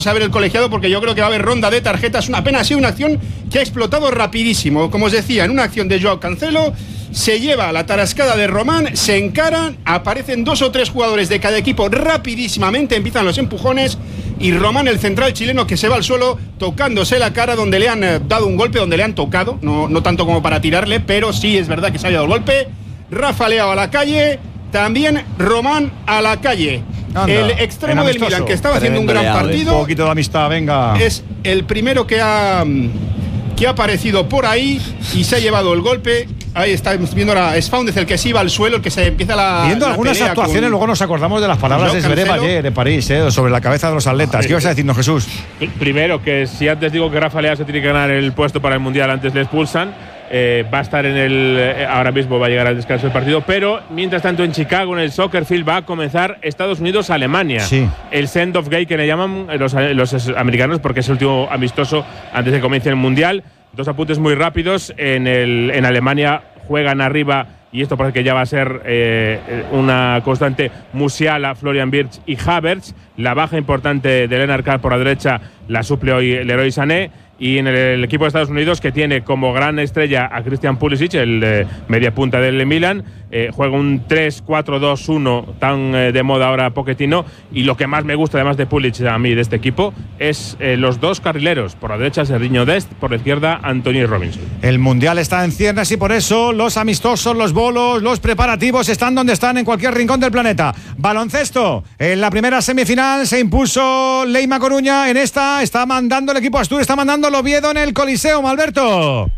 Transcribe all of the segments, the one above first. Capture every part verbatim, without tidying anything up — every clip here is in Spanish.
a ver el colegiado porque yo creo que va a haber ronda de tarjetas. Una pena, ha sido una acción que ha explotado rapidísimo. Como os decía, en una acción de Joao Cancelo se lleva la tarascada de Román, se encaran, aparecen dos o tres jugadores de cada equipo rapidísimamente, empiezan los empujones y Román, el central chileno, que se va al suelo tocándose la cara donde le han eh, dado un golpe, donde le han tocado, no, no tanto como para tirarle, pero sí es verdad que se ha dado el golpe. Rafa Leao a la calle, también Román a la calle. Anda, el extremo del Milan, que estaba haciendo un gran Leao, partido. Un poquito de amistad, venga. Es el primero que ha, que ha aparecido por ahí y se ha llevado el golpe. Ahí está viendo ahora, es Fáundez el que se iba al suelo, el que se empieza la. Viendo la actuaciones, con, luego nos acordamos de las palabras de Zverev ayer de París, eh, sobre la cabeza de los atletas. ¿Qué ibas a decirnos, Jesús? Primero, que si antes digo que Rafa Leao se tiene que ganar el puesto para el Mundial, antes le expulsan. Eh, va a estar en el. Eh, ahora mismo va a llegar al descanso del partido, pero mientras tanto en Chicago, en el Soccer Field, va a comenzar Estados Unidos-Alemania. Sí. El send of gay que le llaman los, los americanos, porque es el último amistoso antes de que comience el Mundial. Dos apuntes muy rápidos. En, el, en Alemania juegan arriba, y esto parece que ya va a ser eh, una constante, Musiala, Florian Wirtz y Havertz. La baja importante de Lennart Kjær por la derecha la suple hoy Leroy Sané. Y en el, el equipo de Estados Unidos, que tiene como gran estrella a Christian Pulisic, el eh, media punta del Milan, eh, juega un tres cuatro dos uno tan eh, de moda ahora Pochettino. Y lo que más me gusta, además de Pulisic a mí de este equipo, es eh, los dos carrileros. Por la derecha, Serginho Dest, por la izquierda, Anthony Robinson. El Mundial está en ciernes y por eso los amistosos, los bolos, los preparativos están donde están, en cualquier rincón del planeta. Baloncesto, en la primera semifinal se impuso Leima Coruña. En esta está mandando el equipo Astur, está mandando el Oviedo en el Coliseum, Alberto.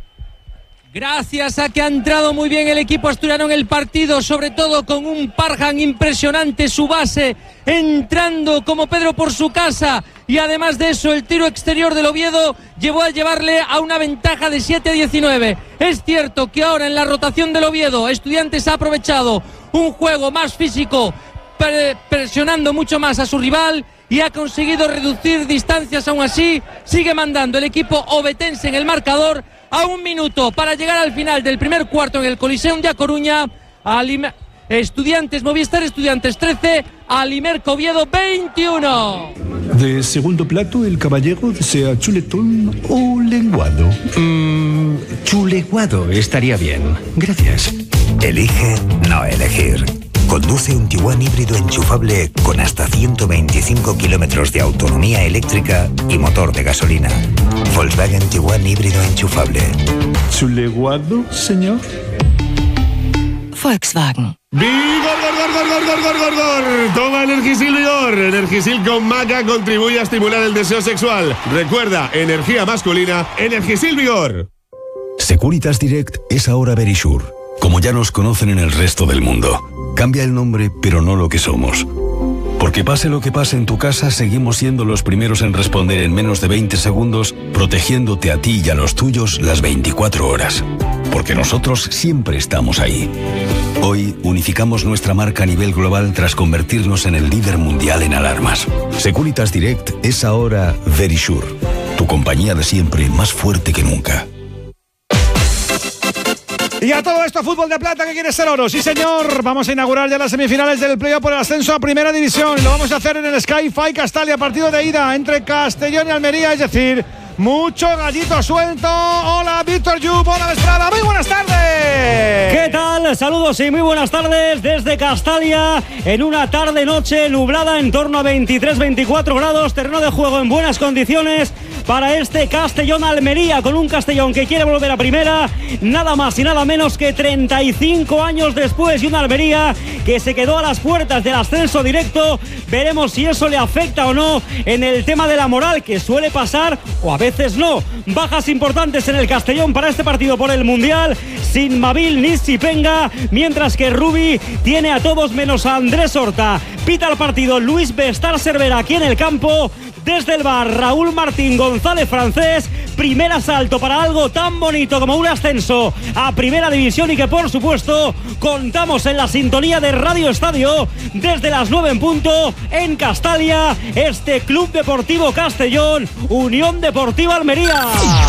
Gracias a que ha entrado muy bien el equipo asturiano en el partido, sobre todo con un Parham impresionante, su base entrando como Pedro por su casa, y además de eso el tiro exterior del Oviedo llevó a llevarle a una ventaja de siete a diecinueve. Es cierto que ahora en la rotación del Oviedo Estudiantes ha aprovechado un juego más físico, presionando mucho más a su rival, y ha conseguido reducir distancias. Aún así sigue mandando el equipo ovetense en el marcador, a un minuto para llegar al final del primer cuarto en el Coliseum de A Coruña. Alimer- Estudiantes, Movistar Estudiantes trece, Alimerco Oviedo veintiuno. De segundo plato, el caballero desea chuletón o lenguado. Mmm, chuleguado estaría bien. Gracias. Elige no elegir. Conduce un Tiguan híbrido enchufable con hasta ciento veinticinco kilómetros de autonomía eléctrica y motor de gasolina. Volkswagen Tiguan híbrido enchufable. ¿Chuleguado, señor? Volkswagen. ¡Vigor, gor, gor, gor, gor, gor, gor, gor! Toma Energisil Vigor. Energisil con maca contribuye a estimular el deseo sexual. Recuerda, energía masculina, Energisil Vigor. Securitas Direct es ahora Verisure. Como ya nos conocen en el resto del mundo. Cambia el nombre, pero no lo que somos. Porque pase lo que pase en tu casa, seguimos siendo los primeros en responder en menos de veinte segundos, protegiéndote a ti y a los tuyos las veinticuatro horas. Porque nosotros siempre estamos ahí. Hoy unificamos nuestra marca a nivel global tras convertirnos en el líder mundial en alarmas. Securitas Direct es ahora Verisure. Tu compañía de siempre, más fuerte que nunca. Y a todo esto, fútbol de plata que quiere ser oro. Sí, señor. Vamos a inaugurar ya las semifinales del playoff por el ascenso a Primera División. Lo vamos a hacer en el Sky-Fi Castalia, partido de ida entre Castellón y Almería, es decir, mucho gallito suelto. Hola, Víctor Yub, hola, Estrada, muy buenas tardes. ¿Qué tal? Saludos y muy buenas tardes desde Castalia, en una tarde-noche nublada en torno a veintitrés veinticuatro grados, terreno de juego en buenas condiciones para este Castellón-Almería, con un Castellón que quiere volver a Primera, nada más y nada menos que treinta y cinco años después, y una Almería que se quedó a las puertas del ascenso directo. Veremos si eso le afecta o no en el tema de la moral, que suele pasar, o a veces no. Bajas importantes en el Castellón para este partido por el Mundial, sin Mabil ni Sipenga, mientras que Rubi tiene a todos menos a Andrés Horta. Pita el partido Luis Bestar Cervera aquí en el campo. Desde el bar, Raúl Martín González Francés. Primer asalto para algo tan bonito como un ascenso a Primera División, y que por supuesto contamos en la sintonía de Radio Estadio desde las nueve en punto en Castalia, este Club Deportivo Castellón, Unión Deportiva Almería. Hay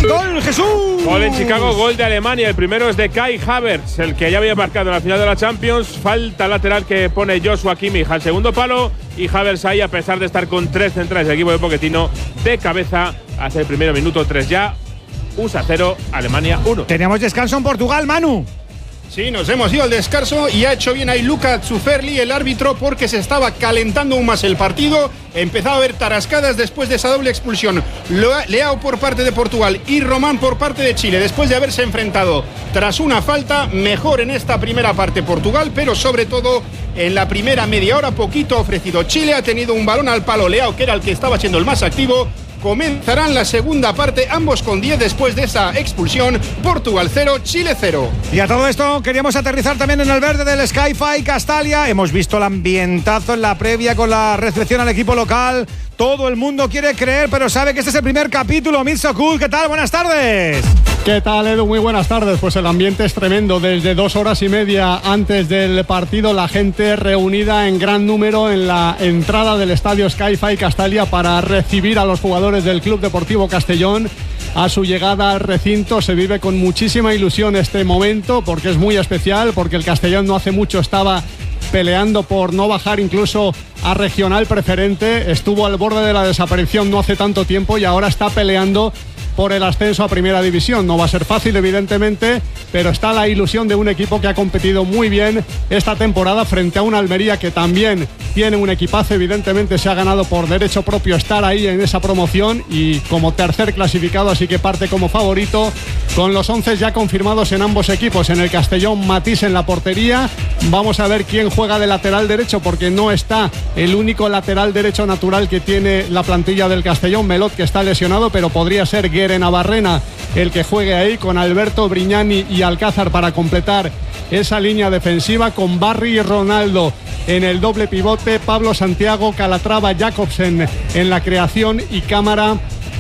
gol, Jesús. Gol en Chicago, gol de Alemania. El primero es de Kai Havertz, el que ya había marcado en la final de la Champions. Falta lateral que pone Joshua Kimmich al segundo palo. Y Havertz ahí, a pesar de estar con tres centrales del equipo de Pochettino, de cabeza hace el primer minuto, tres ya. U S A cero, Alemania uno. Teníamos descanso en Portugal, Manu. Sí, nos hemos ido al descanso y ha hecho bien ahí Luca Zuferli, el árbitro, porque se estaba calentando aún más el partido. Empezaba a haber tarascadas después de esa doble expulsión. Leao por parte de Portugal y Román por parte de Chile, después de haberse enfrentado tras una falta. Mejor en esta primera parte Portugal, pero sobre todo en la primera media hora poquito ofrecido. Chile ha tenido un balón al palo, Leao, que era el que estaba siendo el más activo. Comenzarán la segunda parte, ambos con diez después de esa expulsión. Portugal cero, Chile cero. Y a todo esto queríamos aterrizar también en el verde del Sky-Fi Castalia. Hemos visto el ambientazo en la previa con la recepción al equipo local. Todo el mundo quiere creer, pero sabe que este es el primer capítulo. Mirzokul, ¿qué tal? Buenas tardes. ¿Qué tal, Edu? Muy buenas tardes. Pues el ambiente es tremendo. Desde dos horas y media antes del partido, la gente reunida en gran número en la entrada del estadio Sky-Fi Castalia para recibir a los jugadores del Club Deportivo Castellón. A su llegada al recinto se vive con muchísima ilusión este momento, porque es muy especial, porque el Castellón no hace mucho estaba peleando por no bajar incluso a regional preferente, estuvo al borde de la desaparición no hace tanto tiempo y ahora está peleando por el ascenso a Primera División. No va a ser fácil, evidentemente, pero está la ilusión de un equipo que ha competido muy bien esta temporada frente a una Almería que también tiene un equipazo. Evidentemente se ha ganado por derecho propio estar ahí en esa promoción y como tercer clasificado, así que parte como favorito con los once ya confirmados en ambos equipos. En el Castellón, Matís en la portería. Vamos a ver quién juega de lateral derecho, porque no está el único lateral derecho natural que tiene la plantilla del Castellón, Melot, que está lesionado, pero podría ser Guere Navarrena el que juegue ahí, con Alberto, Brignani y Alcázar para completar esa línea defensiva, con Barry y Ronaldo en el doble pivote, Pablo Santiago, Calatrava, Jacobsen en la creación y Cámara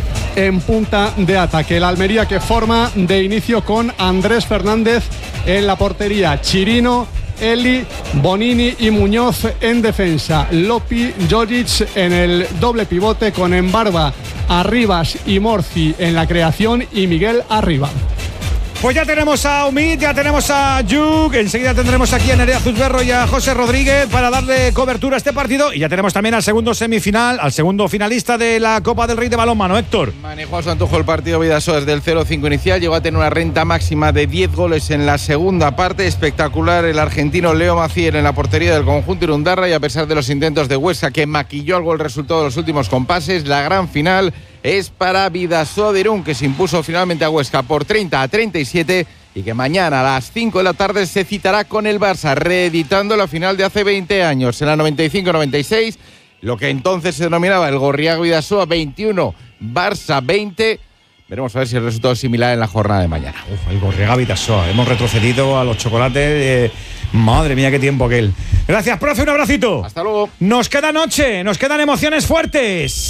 en punta de ataque. La Almería que forma de inicio con Andrés Fernández en la portería, Chirino, Eli, Bonini y Muñoz en defensa, Lopi, Jojic en el doble pivote, con Embarba, Arribas y Morci en la creación y Miguel arriba. Pues ya tenemos a Omid, ya tenemos a Yuk, enseguida tendremos aquí a Nerea Zuzberro y a José Rodríguez para darle cobertura a este partido, y ya tenemos también al segundo semifinal, al segundo finalista de la Copa del Rey de balonmano, Héctor. Manejó a su antojo el partido Bidasoa desde el cero cinco inicial, llegó a tener una renta máxima de diez goles en la segunda parte. Espectacular el argentino Leo Maciel en la portería del conjunto irundarra, y a pesar de los intentos de Huesca, que maquilló algo el resultado de los últimos compases, la gran final es para Bidasoa de Irún, que se impuso finalmente a Huesca por treinta a treinta y siete, y que mañana a las cinco de la tarde se citará con el Barça, reeditando la final de hace veinte años, en la noventa y cinco noventa y seis, lo que entonces se denominaba el Gorriaga Bidasoa veintiuno, Barça veinte. Veremos a ver si el resultado es similar en la jornada de mañana. Uf, el Gorriaga Bidasoa, hemos retrocedido a los chocolates, eh, madre mía, qué tiempo aquel. Gracias, profe, un abracito. Hasta luego. Nos queda noche, nos quedan emociones fuertes.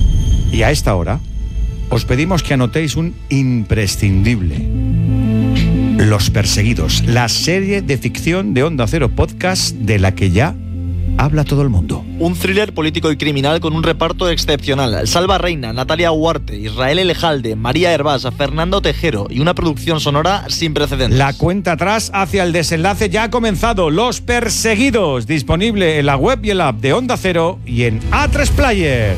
Y a esta hora os pedimos que anotéis un imprescindible: Los Perseguidos, la serie de ficción de Onda Cero Podcast de la que ya habla todo el mundo. Un thriller político y criminal con un reparto excepcional. Salva Reina, Natalia Huarte, Israel Elejalde, María Hervás, Fernando Tejero, y una producción sonora sin precedentes. La cuenta atrás hacia el desenlace ya ha comenzado. Los Perseguidos, disponible en la web y el app de Onda Cero y en A tres Player.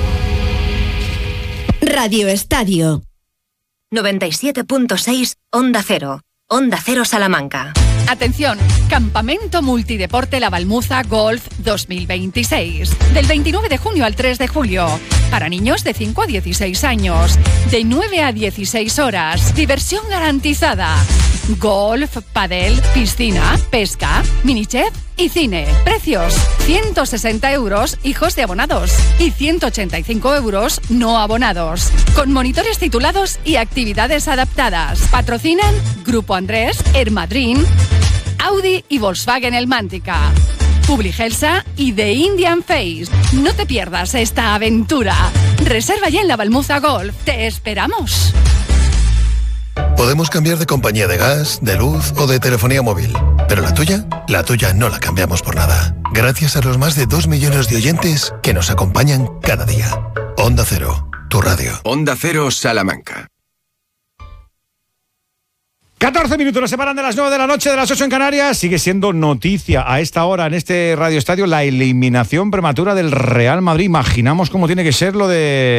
Radio Estadio noventa y siete punto seis, Onda Cero, Onda Cero Salamanca. Atención, Campamento Multideporte La Balmuza Golf dos mil veintiséis. Del veintinueve de junio al tres de julio. Para niños de cinco a dieciséis años. De nueve a dieciséis horas. Diversión garantizada. Golf, pádel, piscina, pesca, minichef y cine. Precios: ciento sesenta euros hijos de abonados y ciento ochenta y cinco euros no abonados. Con monitores titulados y actividades adaptadas. Patrocinan Grupo Andrés, Ermadrin, Audi y Volkswagen Elmántica, Publigelsa y The Indian Face. No te pierdas esta aventura. Reserva ya en La Balmuza Golf. Te esperamos. Podemos cambiar de compañía de gas, de luz o de telefonía móvil, pero la tuya, la tuya no la cambiamos por nada. Gracias a los más de dos millones de oyentes que nos acompañan cada día. Onda Cero, tu radio. Onda Cero Salamanca. catorce minutos nos separan de las nueve de la noche, de las ocho en Canarias. Sigue siendo noticia a esta hora en este Radio Estadio la eliminación prematura del Real Madrid. Imaginamos cómo tiene que ser lo de